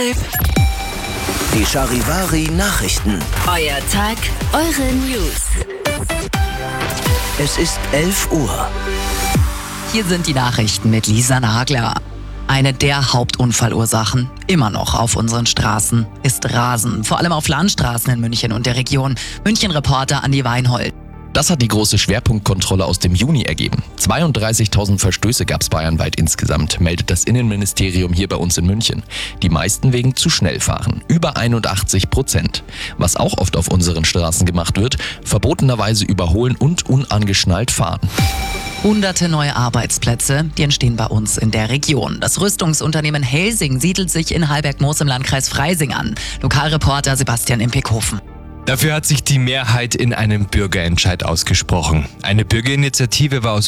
Tipp. Die Charivari Nachrichten. Euer Tag, eure News. Es ist 11 Uhr. Hier sind die Nachrichten mit Lisa Nagler. Eine der Hauptunfallursachen, immer noch auf unseren Straßen, ist Rasen. Vor allem auf Landstraßen in München und der Region. München-Reporter Andi Weinhold. Das hat die große Schwerpunktkontrolle aus dem Juni ergeben. 32.000 Verstöße gab es bayernweit insgesamt, meldet das Innenministerium hier bei uns in München. Die meisten wegen zu schnell fahren, über 81%. Was auch oft auf unseren Straßen gemacht wird, verbotenerweise überholen und unangeschnallt fahren. Hunderte neue Arbeitsplätze, die entstehen bei uns in der Region. Das Rüstungsunternehmen Helsing siedelt sich in Heilberg-Moos im Landkreis Freising an. Lokalreporter Sebastian Impekhofen. Dafür hat sich die Mehrheit in einem Bürgerentscheid ausgesprochen. Eine Bürgerinitiative war aus